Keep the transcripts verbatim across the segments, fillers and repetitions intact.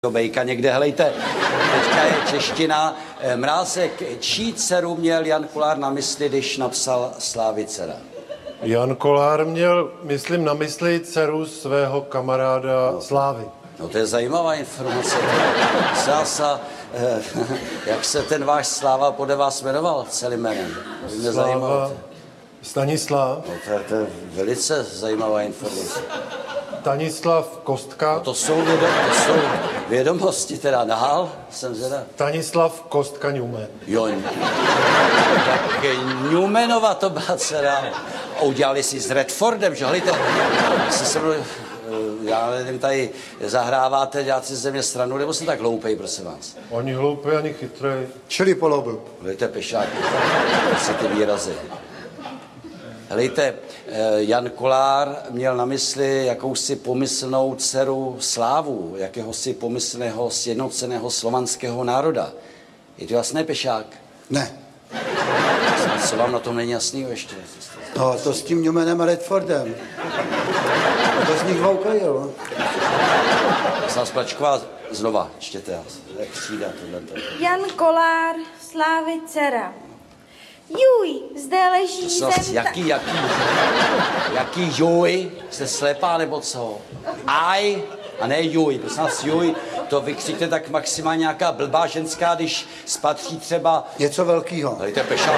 do bejka někde, helejte, teďka je čeština. Mrázek, čí dceru měl Jan Kolár na mysli, když napsal Slávy dcera? Jan Kolár měl, myslím, na mysli dceru svého kamaráda no. Slávy. No to je zajímavá informace. Sása, eh, jak se ten váš Sláva podle vás jmenoval celým jménem? Sláva Stanislav. No to je, to je velice zajímavá informace. Stanislav Kostka. No to jsou, vědom, to jsou vědomosti, teda dál, jsem zvědav. Stanislav Kostka Newman. Jo, tak Newmanova to byla dcera. A udělali si s Redfordem, že hlejte, si se mnou, já nevím, tady zahráváte, dělat si ze mě stranu, nebo jsem tak hloupej, prosím vás? Ani hloupej, ani chytrej. Čili polobl. Hlejte, pešák, si ty výrazy. Hlejte, Jan Kolár měl na mysli jakousi pomyslnou dceru Slávu, jakéhosi pomyslného sjednoceného slovanského národa. Je to jasné, pešák? Ne. Co vám na tom není jasný ještě? No, to s tím Newmanem a Redfordem. A to z nich voukají, jo? Snad Plačková znova, čtěte, jak střídá tohle. Jan Kolár, Slávy dcera. Juj, zde leží zem... Jaký, jaký, jaký juj? Jste slepá nebo co? Aj, a ne juj, prosím vás, juj, to vykřikne tak maximálně nějaká blbá ženská, když spatří třeba... Něco velkýho. Dejte pešák.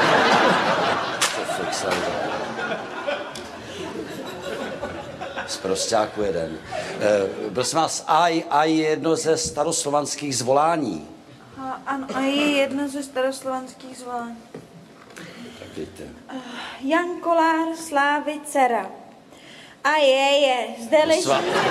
Z prostáku jeden. E, prosím vás, aj, aj je jedno ze staroslovanských zvolání. A, ano, a je jedno ze staroslovanských zvolání. Uh, Jan Kolár, Slávy dcera. A je, je, zde leží...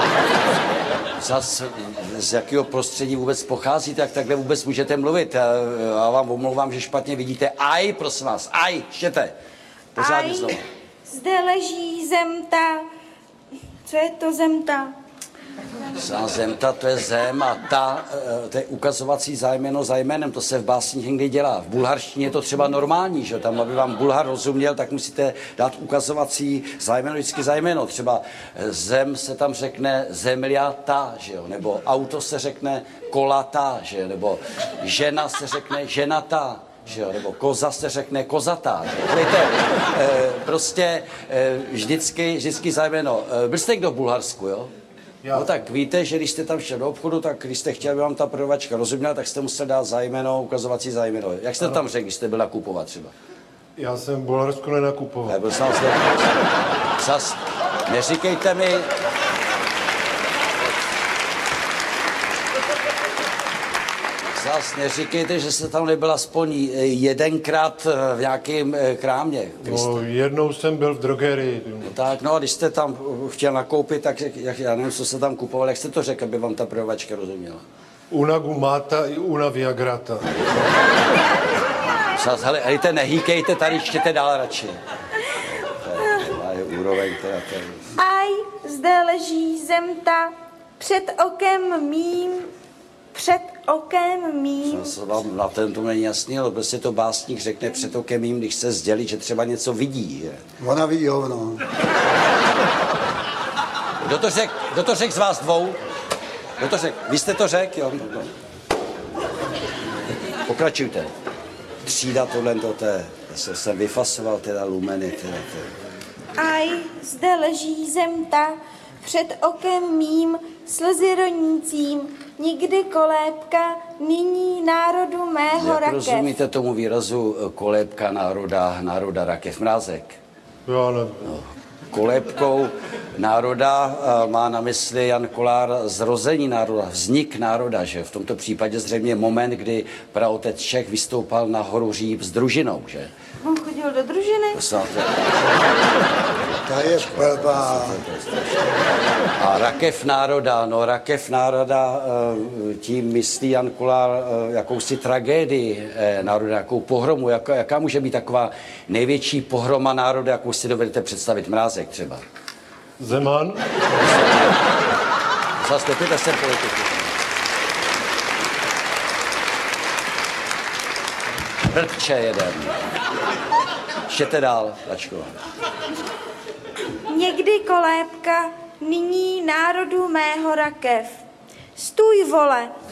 Zas, z jakého prostředí vůbec pocházíte, jak takhle vůbec můžete mluvit? Já, já vám omlouvám, že špatně vidíte. Aj, prosím vás, aj, štěte. Pořádně znovu. Zde leží zemta. Co je to zemta? Zemta, to je zem a ta, to je ukazovací zájmeno za jménem, to se v básních někdy dělá. V bulharštině je to třeba normální, že tam, aby vám Bulhar rozuměl, tak musíte dát ukazovací zájmeno, vždycky zájmeno. Třeba zem se tam řekne zemljata, že jo, nebo auto se řekne kolata, že jo, nebo žena se řekne ženata, že jo, nebo koza se řekne kozatá. Víte, e, prostě e, vždycky, vždycky zájmeno. E, byl jste někdo v Bulharsku, jo? Já. No tak víte, že když jste tam šel do obchodu, tak když jste chtěl, aby vám ta prodavačka rozuměla, tak jste musel dát zájmeno, ukazovací zájmeno. Jak jste ano. tam řekl, když jste byl nakupovat třeba? Já jsem v Bulharsku nenakupoval. Nebo sám jste... Zas, neříkejte mi... Zas neříkejte, že jste tam nebyl aspoň jedenkrát v nějakém krámě. No, jednou jsem byl v drogerii. No tak, no a když jste tam chtěl nakoupit, tak jak, já nevím, co se tam kupoval, jak jste to řekl, aby vám ta prodavačka rozuměla? Una gumata i una viagrata. Zas, hele, hejte, nehýkejte, tady čtěte dál radši. To je úroveň teda. Aj, zde leží zemta před okem mým. Před okem mým. Vám na ten to není jasný, ale prostě to básník řekne před okem mým, když se sdělí, že třeba něco vidí. Je. Ona vidí hovno. Kdo to řekl? Kdo to řekl z vás dvou? Kdo to řekl? Vy jste to řekl? Jo. Pokračujte. Třída tohle, to je, já jsem vyfasoval teda lumeny. Teda, teda. Aj, zde leží zemta před okem mým, slzy ronícím, nikdy kolébka, nyní národu mého Jak rakev. rozumíte tomu výrazu kolébka národa, národa rakev? Mrázek? Já nevím. No, kolébkou národa má na mysli Jan Kolár zrození národa, vznik národa, že v tomto případě zřejmě moment, kdy praotec Čech vystoupal na horu Říp s družinou, že? On chodil do družiny? To je blbá. A rakev národa, no rakev národa, tím myslí Jan Kolár jakousi tragédii národa, jakou pohromu, jaká, jaká může být taková největší pohroma národa, jakou si dovedete představit? Mrázek třeba. Zeman. Zastupujte se politiku. Blbče jeden. Štěte dál, Plačková. Někdy kolébka, nyní národu mého rakev. Stůj, vole,